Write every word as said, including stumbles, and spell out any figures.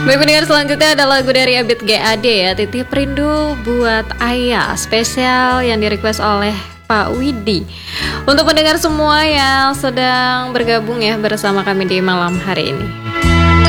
Baik pendengar, selanjutnya ada lagu dari Ebit G A D ya, Titip Rindu Buat Ayah, spesial yang direquest oleh Pak Widi. Untuk pendengar semua yang sedang bergabung ya bersama kami di malam hari ini.